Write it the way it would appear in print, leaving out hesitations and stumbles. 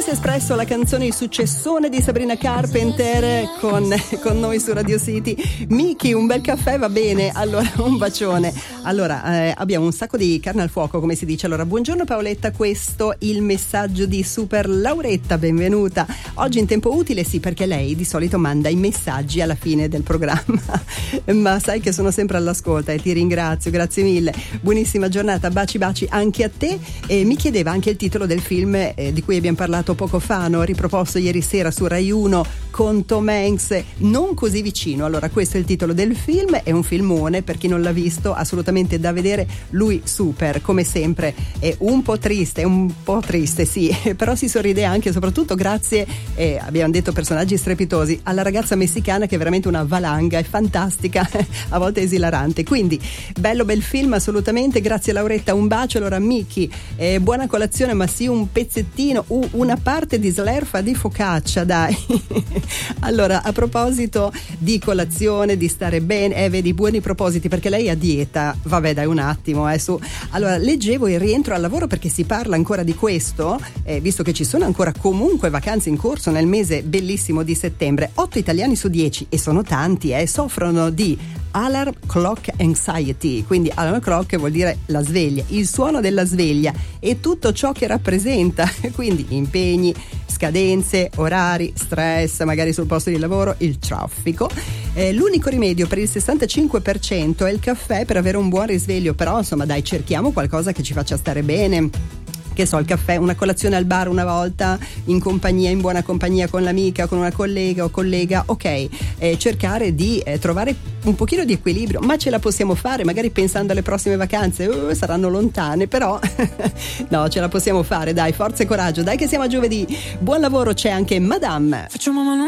si è espresso la canzone Il successone di Sabrina Carpenter con noi su Radio City. Miki, un bel caffè va bene, allora un bacione. Allora abbiamo un sacco di carne al fuoco, come si dice. Allora, buongiorno Paoletta, questo il messaggio di Super Lauretta, benvenuta. Oggi in tempo utile, sì, perché lei di solito manda i messaggi alla fine del programma, ma sai che sono sempre all'ascolto e ti ringrazio, grazie mille. Buonissima giornata, baci baci anche a te. E mi chiedeva anche il titolo del film di cui abbiamo parlato poco fa, no? Riproposto ieri sera su Rai 1 con Tom Hanks, Non così vicino. Allora, questo è il titolo del film, è un filmone, per chi non l'ha visto, assolutamente da vedere. Lui super, come sempre, è un po' triste sì, però si sorride anche, soprattutto grazie, abbiamo detto personaggi strepitosi, alla ragazza messicana che è veramente una valanga, è fantastica, a volte esilarante. Quindi bel film assolutamente. Grazie Lauretta, un bacio. Allora Miki, buona colazione, ma sì, un pezzettino, una parte di slerfa di focaccia, dai. Allora, a proposito di colazione, di stare bene, vedi, buoni propositi, perché lei a dieta, vabbè dai un attimo, su. Allora, leggevo il rientro al lavoro, perché si parla ancora di questo, visto che ci sono ancora comunque vacanze in corso nel mese bellissimo di settembre. 8 italiani su 10, e sono tanti, soffrono di alarm clock anxiety. Quindi alarm clock vuol dire la sveglia, il suono della sveglia e tutto ciò che rappresenta, quindi impegni, scadenze, orari, stress magari sul posto di lavoro, il traffico. L'unico rimedio per il 65% è il caffè per avere un buon risveglio, però insomma dai, cerchiamo qualcosa che ci faccia stare bene. Che so, il caffè, una colazione al bar una volta, in compagnia, in buona compagnia con l'amica, con una collega o collega, ok, cercare di trovare un pochino di equilibrio, ma ce la possiamo fare, magari pensando alle prossime vacanze, saranno lontane, però no, ce la possiamo fare, dai, forza e coraggio, dai che siamo a giovedì. Buon lavoro, c'è anche Madame.